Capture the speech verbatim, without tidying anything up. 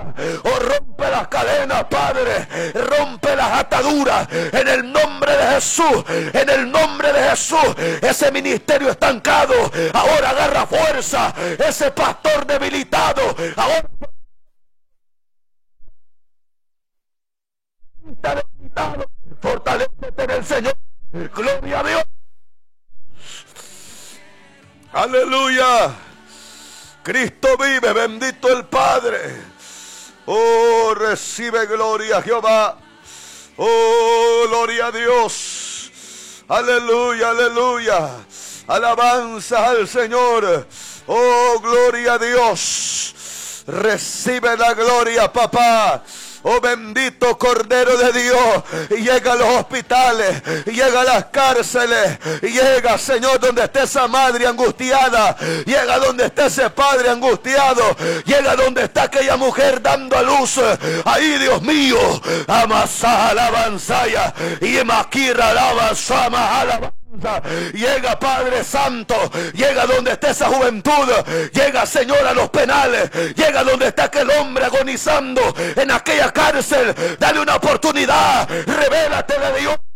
Oh, rompe las cadenas, Padre. Rompe las ataduras. En el nombre de Jesús. En el nombre de Jesús. Ese ministerio estancado ahora agarra fuerza. Ese pastor debilitado ahora está debilitado. Fortalécete en el Señor. Gloria a Dios. Aleluya. Cristo vive, bendito el Padre. Oh, recibe gloria, Jehová. Oh, gloria a Dios. Aleluya, aleluya. Alabanza al Señor. Oh, gloria a Dios. Recibe la gloria, papá. Oh, bendito Cordero de Dios. Llega a los hospitales, llega a las cárceles, llega, Señor, donde esté esa madre angustiada, llega donde esté ese padre angustiado, llega donde está aquella mujer dando a luz. Ahí, Dios mío, amasa alabanzaya y maquira alabanzama alabanza. Llega, Padre Santo, llega donde está esa juventud, llega, Señor, a los penales, llega donde está aquel hombre agonizando en aquella cárcel. Dale una oportunidad, revélate de Dios.